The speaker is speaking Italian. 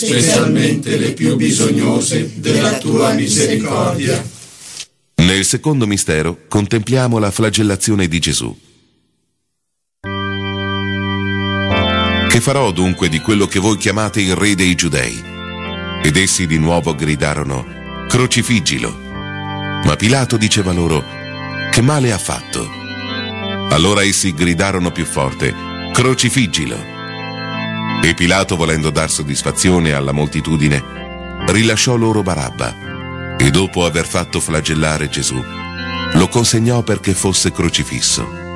specialmente le più bisognose della tua misericordia. Nel secondo mistero contempliamo la flagellazione di Gesù. Che farò dunque di quello che voi chiamate il re dei Giudei? Ed essi di nuovo gridarono: crocifiggilo. Ma Pilato diceva loro: che male ha fatto? Allora essi gridarono più forte: crocifiggilo. E Pilato, volendo dar soddisfazione alla moltitudine, rilasciò loro Barabba, e dopo aver fatto flagellare Gesù, lo consegnò perché fosse crocifisso.